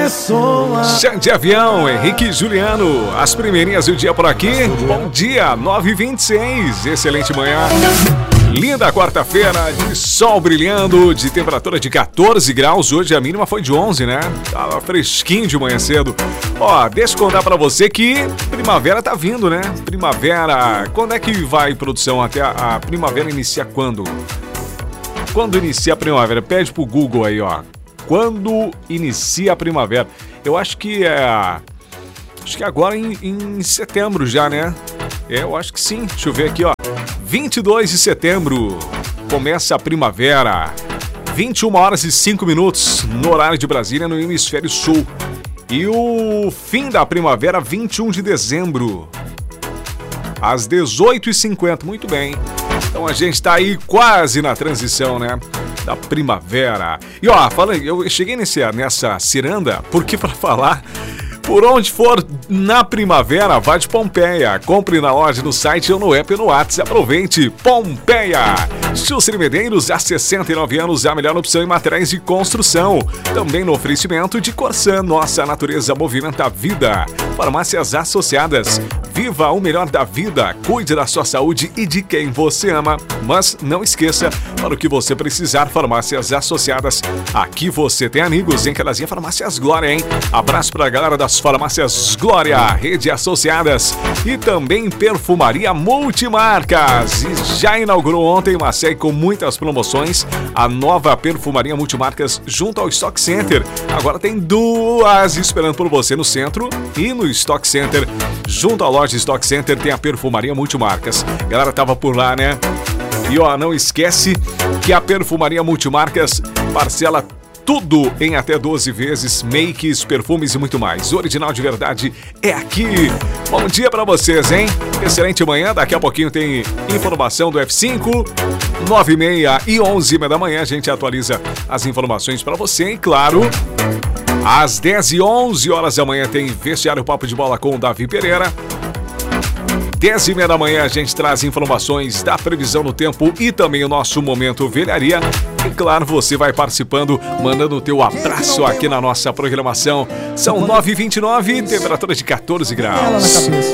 Chão de avião, Henrique e Juliano. As primeirinhas do dia por aqui. Bom dia, 9h26. Excelente manhã. Linda quarta-feira, de sol brilhando, de temperatura de 14 graus. Hoje a mínima foi de 11, né? Tava fresquinho de manhã cedo. Ó, deixa eu contar pra você que primavera tá vindo, né? Primavera, quando é que vai produção? Até a primavera inicia quando? Quando inicia a primavera? Pede pro Google aí, ó. Quando inicia a primavera? Eu acho que agora em setembro já, né? Eu acho que sim. Deixa eu ver aqui, ó. 22 de setembro começa a primavera. 21 horas e 5 minutos no horário de Brasília, no hemisfério sul. E o fim da primavera, 21 de dezembro, às 18h50. Muito bem. Então a gente tá aí quase na transição, né? Da primavera. E ó, eu cheguei nessa ciranda porque para falar, por onde for na primavera, vá de Pompeia. Compre na loja, no site ou no app ou no WhatsApp. Aproveite. Pompeia. Juscelino Medeiros, há 69 anos, a melhor opção em materiais de construção. Também no oferecimento de Corsan. Nossa natureza movimenta a vida. Farmácias Associadas. Viva o melhor da vida. Cuide da sua saúde e de quem você ama. Mas não esqueça, para o que você precisar, Farmácias Associadas. Aqui você tem amigos em Calazinha Farmácias Glória, hein? Abraço pra galera das Farmácias Glória, Rede Associadas e também Perfumaria Multimarcas. E já inaugurou ontem uma série com muitas promoções, a nova Perfumaria Multimarcas junto ao Stock Center. Agora tem duas esperando por você no centro e no Stock Center. Junto à loja Stock Center tem a Perfumaria Multimarcas. A galera tava por lá, né? E ó, não esquece que a Perfumaria Multimarcas parcela tudo em até 12 vezes, makes, perfumes e muito mais. O original de verdade é aqui. Bom dia pra vocês, hein? Excelente manhã. Daqui a pouquinho tem informação do F5. 9h30 e 11h da manhã a gente atualiza as informações pra você. E claro, às 10h11 da manhã tem Vestiário Papo de Bola com o Davi Pereira. 10h30 da manhã a gente traz informações da previsão do tempo e também o nosso Momento Velharia. E claro, você vai participando, mandando o teu abraço aqui na nossa programação. São 9h29, temperatura de 14 graus.